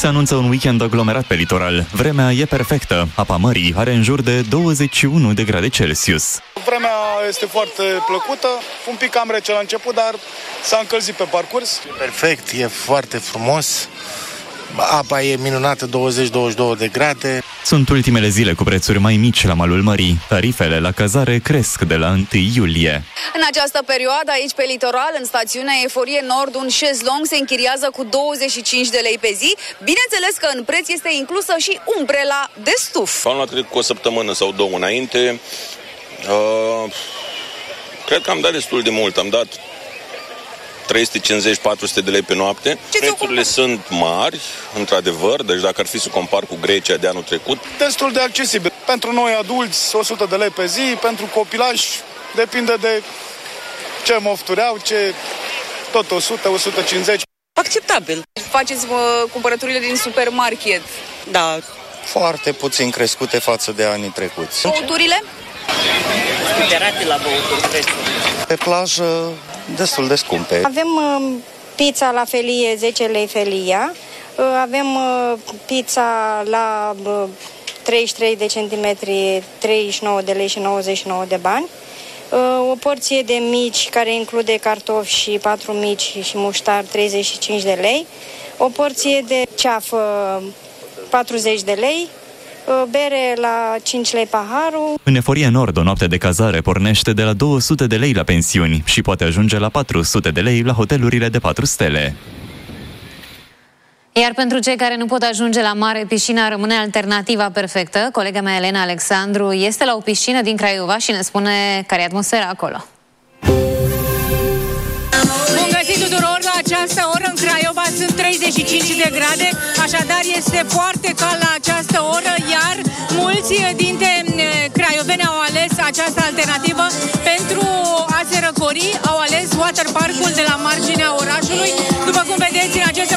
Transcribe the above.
Se anunță un weekend aglomerat pe litoral. Vremea e perfectă. Apa mării are în jur de 21 de grade Celsius. Vremea este foarte plăcută, un pic cam rece la început, dar s-a încălzit pe parcurs. Perfect, e foarte frumos. Apa e minunată, 20-22 de grade. Sunt ultimele zile cu prețuri mai mici la malul mării. Tarifele la cazare cresc de la 1 iulie. În această perioadă, aici pe litoral, în stațiunea Eforie Nord, un șezlong se închiriază cu 25 de lei pe zi. Bineînțeles că în preț este inclusă și umbrela de stuf. Am luat, cred, cu o săptămână sau două înainte. Cred că am dat destul de mult. Am dat 350-400 de lei pe noapte. Prețurile sunt mari, într-adevăr, deci dacă ar fi să compar cu Grecia de anul trecut. Destul de accesibil. Pentru noi adulți, 100 de lei pe zi, pentru copilași depinde de ce mofturi au, tot 100-150. Acceptabil. Faceți cumpărăturile din supermarket? Da. Foarte puțin crescute față de anii trecuți. Băuturile? Scuderate la băuturi, prețul. Pe plajă, destul de scumpe. Avem pizza la felie, 10 lei felia. Avem pizza la 33 de centimetri, 39 de lei și 99 de bani. O porție de mici, care include cartofi și 4 mici și muștar, 35 de lei. O porție de ceafă, 40 de lei. Bere la 5 lei paharul. În Eforie Nord, o noapte de cazare pornește de la 200 de lei la pensiuni și poate ajunge la 400 de lei la hotelurile de 4 stele. Iar pentru cei care nu pot ajunge la mare, piscina rămâne alternativa perfectă. Colega mea, Elena Alexandru, este la o piscină din Craiova și ne spune care e atmosfera acolo. Bun găsit tuturor! La această oră în Craiova sunt 35 de grade, așadar este foarte cald la această oră, iar mulți dintre craioveni au ales această alternativă pentru a se răcori, au ales waterparkul de la marginea orașului. După cum vedeți, în acest